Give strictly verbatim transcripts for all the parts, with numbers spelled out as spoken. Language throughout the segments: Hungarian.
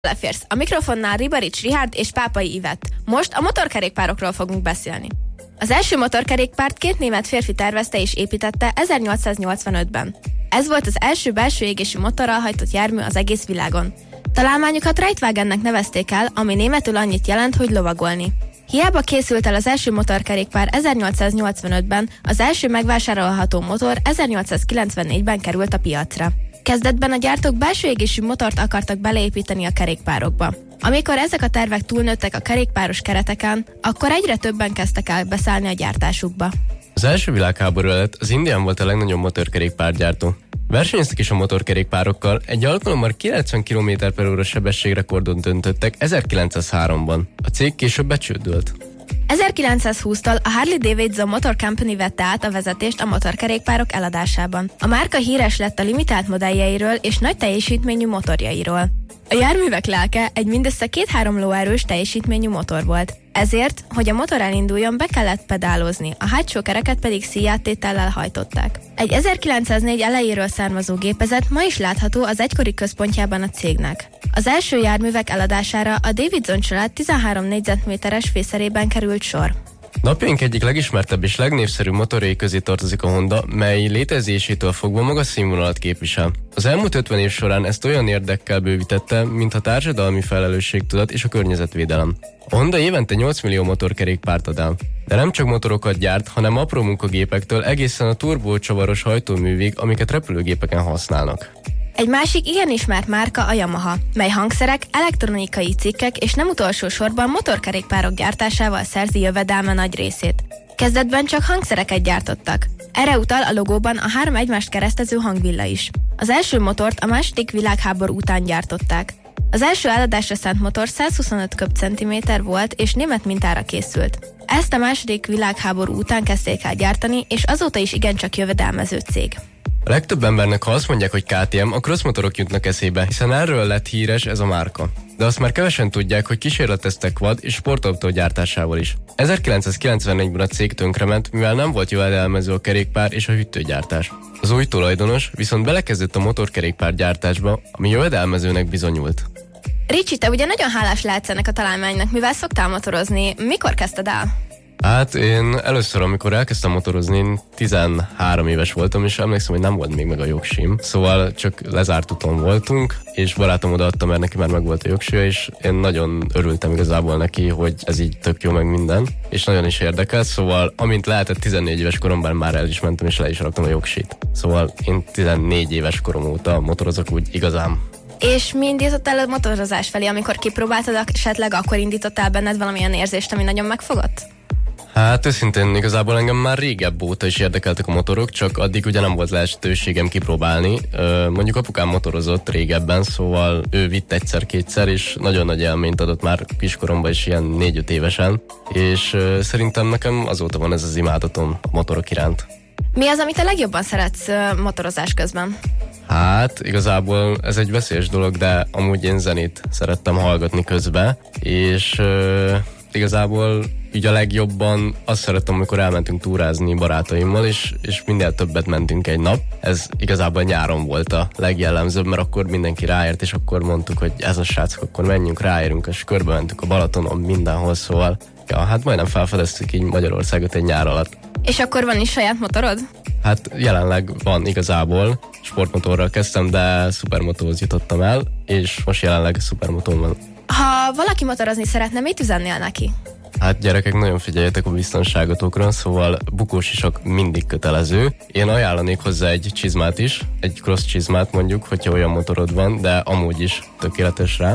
Leférsz. A mikrofonnál Ribarics Richárd és Pápai Ivett. Most a motorkerékpárokról fogunk beszélni. Az első motorkerékpárt két német férfi tervezte és építette ezernyolcszáznyolcvanötben. Ez volt az első belső égésű motorral hajtott jármű az egész világon. Találmányukat Reitwagennek nevezték el, ami németül annyit jelent, hogy lovagolni. Hiába készült el az első motorkerékpár ezernyolcszáznyolcvanötben, az első megvásárolható motor ezernyolcszázkilencvennégyben került a piacra. Kezdetben a gyártók belső égésű motort akartak beleépíteni a kerékpárokba. Amikor ezek a tervek túlnőttek a kerékpáros kereteken, akkor egyre többen kezdtek el beszállni a gyártásukba. Az első világháború előtt az Indian volt a legnagyobb motorkerékpárgyártó. Versenyeztek is a motorkerékpárokkal, egy alkalommal kilencven kilométer per óra sebességrekordot döntöttek ezerkilencszázháromban. A cég később becsődölt. ezerkilencszázhúsztól a Harley-Davidson Motor Company vette át a vezetést a motorkerékpárok eladásában. A márka híres lett a limitált modelljeiről és nagy teljesítményű motorjairól. A járművek lelke egy mindössze két-három lóerős teljesítményű motor volt. Ezért, hogy a motor elinduljon, be kellett pedálozni, a hátsó kereket pedig szíjáttétellel hajtották. Egy ezerkilencszáznégy elejéről származó gépezet ma is látható az egykori központjában a cégnek. Az első járművek eladására a Davidson család tizenhárom négyzetméteres fészerében került sor. Napjaink egyik legismertebb és legnévszerűbb motorjai közé tartozik a Honda, mely létezésétől fogva magas színvonalat képvisel. Az elmúlt ötven év során ezt olyan érdekkel bővítette, mint a társadalmi felelősségtudat és a környezetvédelem. A Honda évente nyolc millió motorkerékpárt ad el. De nem csak motorokat gyárt, hanem apró munkagépектől egészen a turbócsavaros hajtóművig, amiket repülőgépeken használnak. Egy másik igen ismert márka a Yamaha, mely hangszerek, elektronikai cikkek és nem utolsó sorban motorkerékpárok gyártásával szerzi jövedelme nagy részét. Kezdetben csak hangszereket gyártottak. Erre utal a logóban a három egymást keresztező hangvilla is. Az első motort a második világháború után gyártották. Az első eladásra szánt motor százhuszonöt köbcentiméter volt és német mintára készült. Ezt a második világháború után kezdték el gyártani, és azóta is igencsak jövedelmező cég. A legtöbb embernek, ha azt mondják, hogy ká té em, a crossmotorok jutnak eszébe, hiszen erről lett híres ez a márka. De azt már kevesen tudják, hogy kísérleteztek vad és sportautó gyártásával is. ezerkilencszázkilencvennégyben a cég tönkrement, mivel nem volt jövedelmező a kerékpár és a hűtőgyártás. Az új tulajdonos viszont belekezdett a motorkerékpár gyártásba, ami jövedelmezőnek bizonyult. Ricsi, te ugye nagyon hálás lehetsz ennek a találmánynak, mivel szoktál motorozni. Mikor kezdted el? Hát én először, amikor elkezdtem motorozni, én tizenhárom éves voltam, és emlékszem, hogy nem volt még meg a jogsim. Szóval csak lezárt úton voltunk, és barátom odaadta, mert neki már meg volt a jogsia, és én nagyon örültem igazából neki, hogy ez így tök jó meg minden, és nagyon is érdekelt, szóval amint lehetett tizennégy éves koromban már el is mentem, és le is raktam a jogsit. Szóval én tizennégy éves korom óta motorozok úgy igazán. És mi indított el a motorozás felé, amikor kipróbáltad, esetleg akkor indítottál benned valamilyen érzést, ami nagyon megfogott? Hát őszintén igazából engem már régebb óta is érdekeltek a motorok, csak addig ugye nem volt lehetőségem kipróbálni. Mondjuk apukám motorozott régebben, szóval ő vitt egyszer-kétszer, és nagyon nagy élményt adott már kiskoromban is, ilyen négy-öt évesen, és szerintem nekem azóta van ez az imádatom a motorok iránt. Mi az, amit a legjobban szeretsz motorozás közben? Hát igazából ez egy veszélyes dolog, de amúgy én zenét szerettem hallgatni közben, és uh, igazából így a legjobban azt szerettem, amikor elmentünk túrázni barátaimmal, és, és minél többet mentünk egy nap. Ez igazából nyáron volt a legjellemzőbb, mert akkor mindenki ráért, és akkor mondtuk, hogy ez a srácok, akkor menjünk, ráérünk, és körbe mentünk a Balatonon mindenhol, szóval ja, hát majdnem felfedeztük így Magyarországot egy nyár alatt. És akkor van is saját motorod? Hát jelenleg van igazából. Sportmotorral kezdtem, de szupermotóhoz jutottam el, és most jelenleg szupermotón van. Ha valaki motorozni szeretne, mit üzennél neki? Hát gyerekek, nagyon figyeljetek a biztonságotokra, szóval bukósisak mindig kötelező. Én ajánlanék hozzá egy csizmát is, egy cross csizmát mondjuk, hogyha olyan motorod van, de amúgy is tökéletes rá.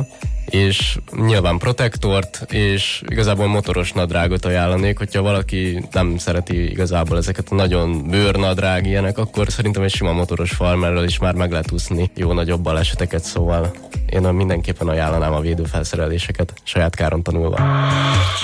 És nyilván protektort, és igazából motoros nadrágot ajánlanék, hogyha valaki nem szereti igazából ezeket a nagyon bőrnadrág ilyenek, akkor szerintem egy sima motoros farmerrel is már meg lehet úszni jó nagyobb baleseteket, szóval én mindenképpen ajánlanám a védőfelszereléseket, saját káron tanulva.